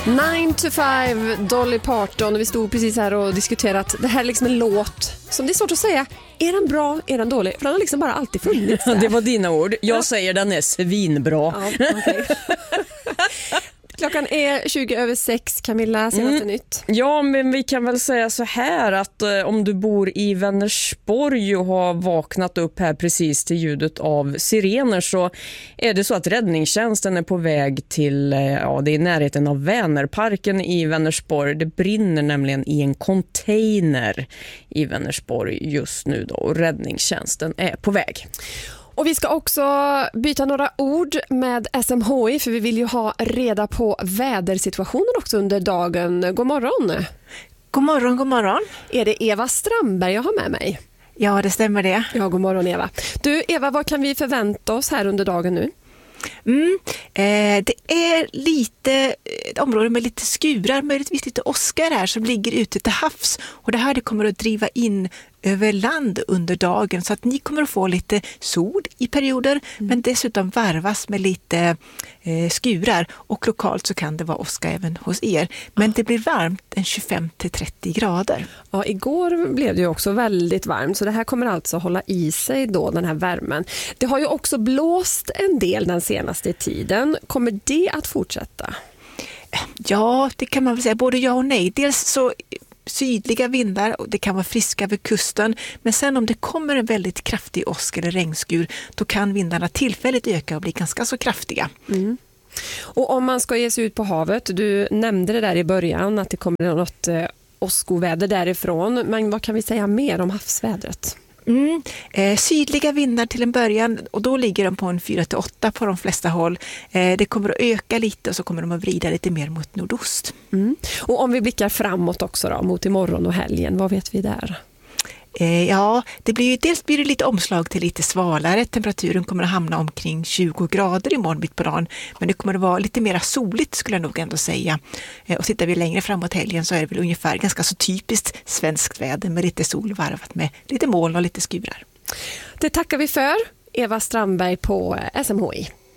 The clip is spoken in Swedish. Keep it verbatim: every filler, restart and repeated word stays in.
nine to five, Dolly Parton. Vi stod precis här och diskuterade att det här är liksom en låt som det är svårt att säga. Är den bra, är den dålig? För den har liksom bara alltid funnits där. Det var dina ord. Jag säger den är svinbra. Ja, okay. Klockan är tjugo över sex, Camilla, senaste mm. nytt. Ja, men vi kan väl säga så här att eh, om du bor i Vänersborg och har vaknat upp här precis till ljudet av sirener, så är det så att räddningstjänsten är på väg till, eh, ja, det är i närheten av Vänerparken i Vänersborg. Det brinner nämligen i en container i Vänersborg just nu då, och räddningstjänsten är på väg. Och vi ska också byta några ord med S M H I, för vi vill ju ha reda på vädersituationen också under dagen. God morgon. God morgon, god morgon. Är det Eva Strandberg jag har med mig? Ja, det stämmer det. Ja, god morgon Eva. Du Eva, vad kan vi förvänta oss här under dagen nu? Mm, eh, det är lite ett område med lite skurar, möjligtvis lite åskar här som ligger ute till havs, och det här det kommer att driva in över land under dagen, så att ni kommer att få lite sol i perioder, mm. men dessutom varvas med lite eh, skurar, och lokalt så kan det vara åska även hos er, men det blir varmt en tjugofem till trettio grader. Ja, igår blev det ju också väldigt varmt, så det här kommer alltså hålla i sig då, den här värmen. Det har ju också blåst en del den senaste tiden. Kommer det att fortsätta? Ja, det kan man väl säga, både ja och nej. Dels så sydliga vindar, och det kan vara friska vid kusten, men sen om det kommer en väldigt kraftig åsk eller regnskur, då kan vindarna tillfälligt öka och bli ganska så kraftiga. Mm. Och om man ska ge sig ut på havet, du nämnde det där i början att det kommer något eh, åskoväder därifrån, men vad kan vi säga mer om havsvädret? Mm. Eh, sydliga vindar till en början, och då ligger de på en fyra till åtta på de flesta håll. Eh, det kommer att öka lite, och så kommer de att vrida lite mer mot nordost. Mm. Och om vi blickar framåt också då, mot imorgon och helgen, vad vet vi där? Eh, ja, det blir ju, dels blir det lite omslag till lite svalare. Temperaturen kommer att hamna omkring tjugo grader imorgon mitt på dagen. Men det kommer att vara lite mer soligt, skulle jag nog ändå säga. Eh, och tittar vi längre framåt helgen så är det väl ungefär ganska så typiskt svenskt väder med lite sol varvat med lite moln och lite skurar. Det tackar vi för. Eva Strandberg på S M H I.